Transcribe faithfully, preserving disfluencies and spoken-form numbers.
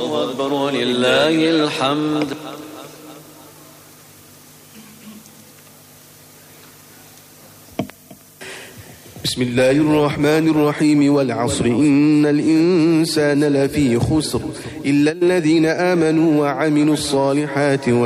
الله أكبر ولله الحمد. بسم الله الرحمن الرحيم والعصر إن الإنسان لفي خسر إلا الذين آمنوا وعملوا الصالحات